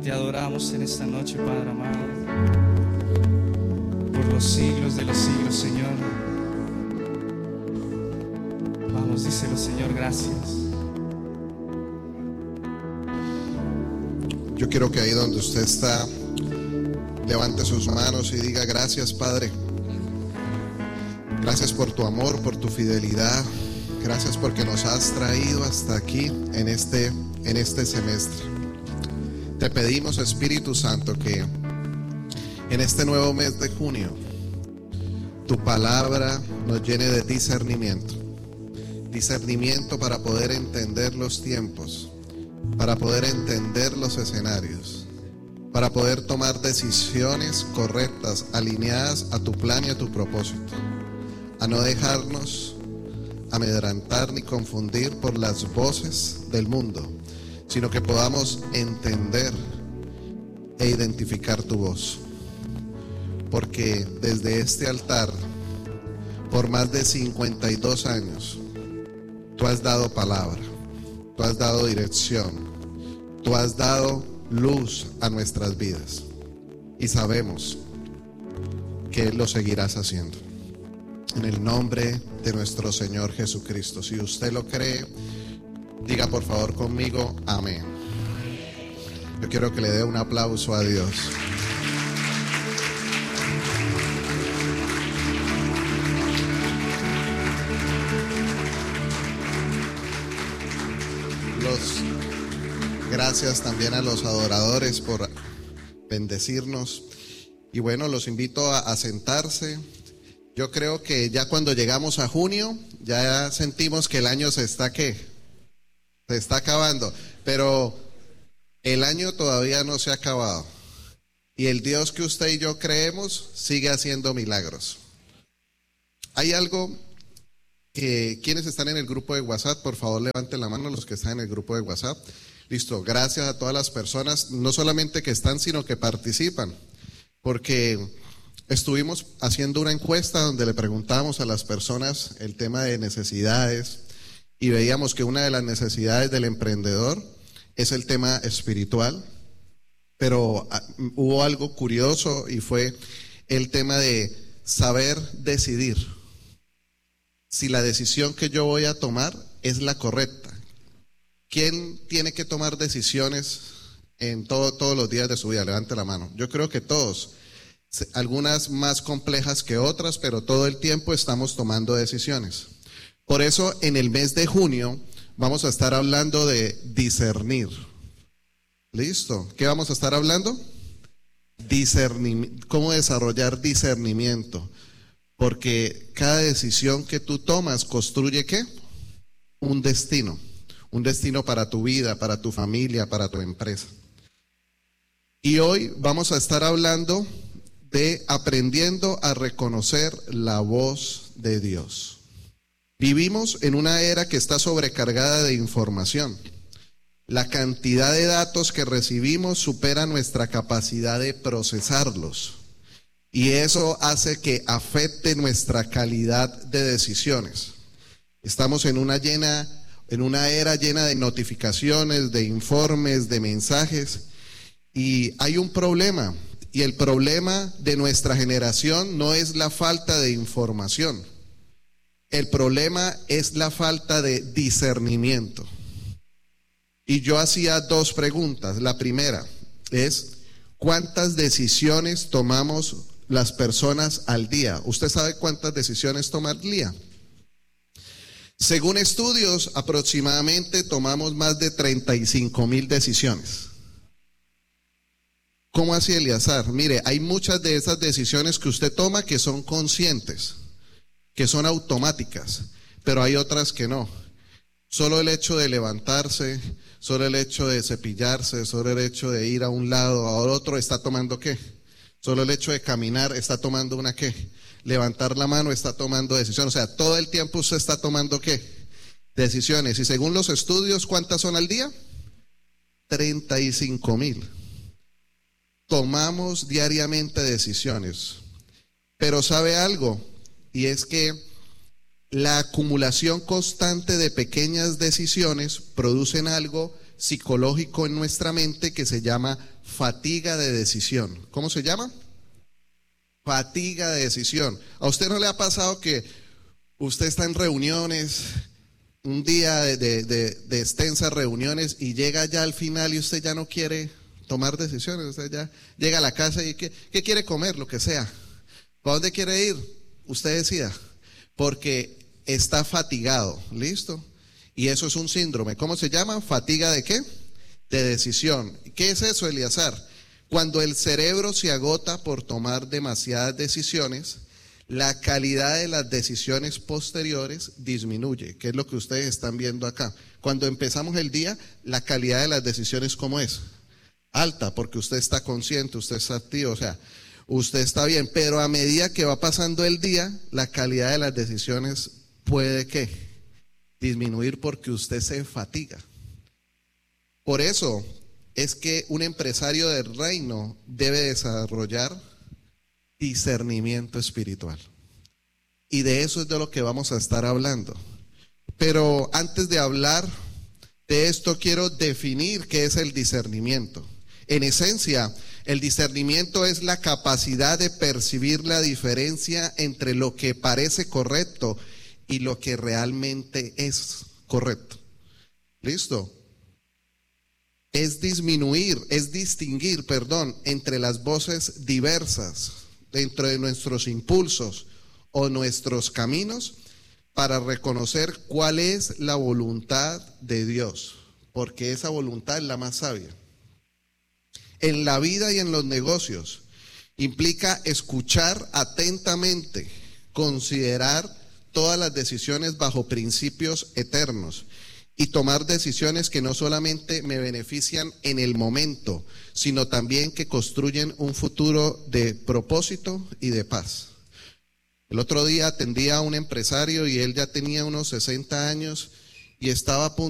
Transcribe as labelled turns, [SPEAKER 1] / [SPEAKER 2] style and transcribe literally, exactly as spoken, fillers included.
[SPEAKER 1] Te adoramos en esta noche, Padre amado, por los siglos de los siglos, Señor. Vamos, díselo, Señor, gracias.
[SPEAKER 2] Yo quiero que ahí donde usted está, levante sus manos y diga: gracias, Padre. Gracias por tu amor, por tu fidelidad. Gracias porque nos has traído hasta aquí en este, en este semestre. Te pedimos, Espíritu Santo, que en este nuevo mes de junio tu palabra nos llene de discernimiento. Discernimiento para poder entender los tiempos, para poder entender los escenarios, para poder tomar decisiones correctas, alineadas a tu plan y a tu propósito. A no dejarnos amedrentar ni confundir por las voces del mundo, sino que podamos entender e identificar tu voz. Porque desde este altar, por más de cincuenta y dos años, tú has dado palabra, tú has dado dirección, tú has dado luz a nuestras vidas. Y sabemos que lo seguirás haciendo. En el nombre de nuestro Señor Jesucristo. Si usted lo cree, diga por favor conmigo: amén. Yo quiero que le dé un aplauso a Dios. Los gracias también a los adoradores por bendecirnos. Y bueno, los invito a, a sentarse. Yo creo que ya cuando llegamos a junio, ya sentimos que el año se está, ¿qué? Se está acabando, pero el año todavía no se ha acabado. Y el Dios que usted y yo creemos sigue haciendo milagros. Hay algo que, ¿quiénes están en el grupo de WhatsApp? Por favor, levanten la mano los que están en el grupo de WhatsApp. Listo, gracias a todas las personas, no solamente que están, sino que participan, porque estuvimos haciendo una encuesta donde le preguntamos a las personas el tema de necesidades y veíamos que una de las necesidades del emprendedor es el tema espiritual, pero hubo algo curioso y fue el tema de saber decidir si la decisión que yo voy a tomar es la correcta. ¿Quién tiene que tomar decisiones en todo, todos los días de su vida? Levante la mano. Yo creo que todos. Algunas más complejas que otras, pero todo el tiempo estamos tomando decisiones. Por eso en el mes de junio vamos a estar hablando de discernir. ¿Listo? ¿Qué vamos a estar hablando? Discernimiento. ¿Cómo desarrollar discernimiento? Porque cada decisión que tú tomas construye ¿qué? Un destino. Un destino para tu vida, para tu familia, para tu empresa. Y hoy vamos a estar hablando de aprendiendo a reconocer la voz de Dios. Vivimos en una era que está sobrecargada de información. La cantidad de datos que recibimos supera nuestra capacidad de procesarlos. Y eso hace que afecte nuestra calidad de decisiones. Estamos en una llena, en una era llena de notificaciones, de informes, de mensajes. Y hay un problema. Y el problema de nuestra generación no es la falta de información. El problema es la falta de discernimiento. Y yo hacía dos preguntas. La primera es: ¿cuántas decisiones tomamos las personas al día? ¿Usted sabe cuántas decisiones toma al día? Según estudios, aproximadamente tomamos más de treinta y cinco mil decisiones. ¿Cómo así, Eliazar? Mire, hay muchas de esas decisiones que usted toma que son conscientes, que son automáticas, pero hay otras que no. Solo el hecho de levantarse, solo el hecho de cepillarse, solo el hecho de ir a un lado a otro está tomando ¿qué? Solo el hecho de caminar está tomando una ¿qué? Levantar la mano está tomando decisiones. O sea, todo el tiempo usted está tomando ¿qué? Decisiones. Y según los estudios, ¿cuántas son al día? treinta y cinco mil. Tomamos diariamente decisiones. Pero ¿sabe algo? Y es que la acumulación constante de pequeñas decisiones producen algo psicológico en nuestra mente que se llama fatiga de decisión. ¿Cómo se llama? Fatiga de decisión. ¿A usted no le ha pasado que usted está en reuniones, un día de, de, de, de extensas reuniones, y llega ya al final y usted ya no quiere tomar decisiones? Usted ya llega a la casa y ¿qué, qué quiere comer? Lo que sea. ¿Para dónde quiere ir? Usted decida, porque está fatigado. ¿Listo? Y eso es un síndrome. ¿Cómo se llama? ¿Fatiga de qué? De decisión. ¿Qué es eso, Eliazar? Cuando el cerebro se agota por tomar demasiadas decisiones, la calidad de las decisiones posteriores disminuye, que es lo que ustedes están viendo acá. Cuando empezamos el día, la calidad de las decisiones, ¿cómo es? Alta, porque usted está consciente, usted está activo, o sea, usted está bien, pero a medida que va pasando el día, la calidad de las decisiones puede, ¿qué? Disminuir, porque usted se fatiga. Por eso es que un empresario del reino debe desarrollar discernimiento espiritual. Y de eso es de lo que vamos a estar hablando. Pero antes de hablar de esto, quiero definir qué es el discernimiento. En esencia, el discernimiento es la capacidad de percibir la diferencia entre lo que parece correcto y lo que realmente es correcto. ¿Listo? Es disminuir, es distinguir, perdón, entre las voces diversas dentro de nuestros impulsos o nuestros caminos para reconocer cuál es la voluntad de Dios, porque esa voluntad es la más sabia. En la vida y en los negocios implica escuchar atentamente, considerar todas las decisiones bajo principios eternos y tomar decisiones que no solamente me benefician en el momento, sino también que construyen un futuro de propósito y de paz. El otro día atendí a un empresario y él ya tenía unos sesenta años y estaba a punto